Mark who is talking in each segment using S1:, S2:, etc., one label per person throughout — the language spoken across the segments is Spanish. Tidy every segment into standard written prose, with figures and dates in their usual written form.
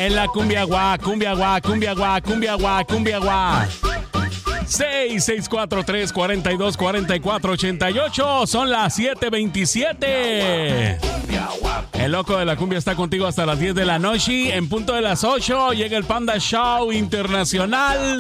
S1: En la cumbia guá, cumbia guá, cumbia guá, cumbia guá, cumbia guá. 643-4244-88. Son las 7:27. El loco de la cumbia está contigo hasta las 10 de la noche. En punto de las 8 llega el Panda Show Internacional.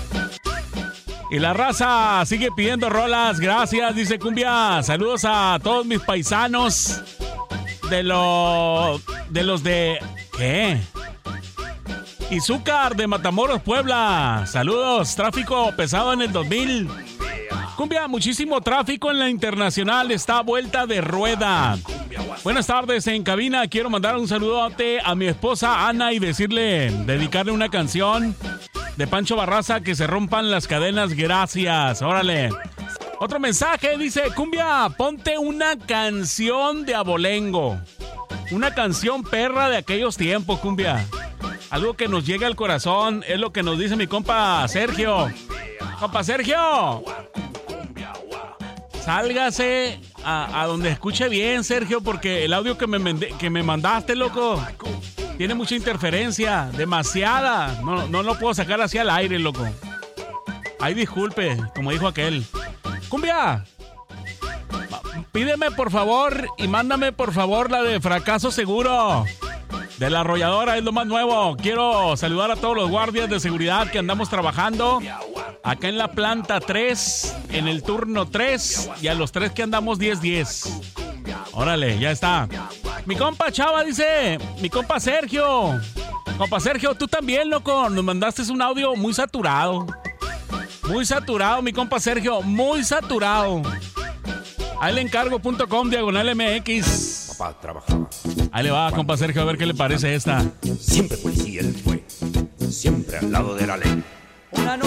S1: Y la raza sigue pidiendo rolas. Gracias, dice Cumbia. Saludos a todos mis paisanos de los de... ¿Qué? Izúcar de Matamoros, Puebla. Saludos. Tráfico pesado en el 2000. Cumbia, muchísimo tráfico en la Internacional. Está a vuelta de rueda. Buenas tardes en cabina. Quiero mandar un saludote a mi esposa Ana y dedicarle una canción de Pancho Barraza, Que se rompan las cadenas. Gracias. Órale. Otro mensaje dice: Cumbia, ponte una canción de abolengo. Una canción perra de aquellos tiempos, Cumbia. Algo que nos llega al corazón. Es lo que nos dice mi compa Sergio. Compa Sergio, sálgase a donde escuche bien, Sergio, porque el audio que me mandaste, loco, tiene mucha interferencia, demasiada. No lo puedo sacar hacia el aire, loco. Ay, disculpe, como dijo aquel. Cumbia, pídeme por favor y mándame por favor la de Fracaso Seguro, de La Arrolladora, es lo más nuevo. Quiero saludar a todos los guardias de seguridad que andamos trabajando acá en la planta 3, en el turno 3, y a los 3 que andamos 10-10. Órale, ya está. Mi compa Chava dice, mi compa Sergio. Compa Sergio, tú también, loco, nos mandaste un audio muy saturado. Muy saturado, mi compa Sergio, muy saturado. Ahí le encargo.com/MX.
S2: Papá trabajaba.
S1: Ahí le va, compa Sergio, a ver qué le parece esta.
S2: Siempre policía él fue, siempre al lado de la ley.
S3: Una noche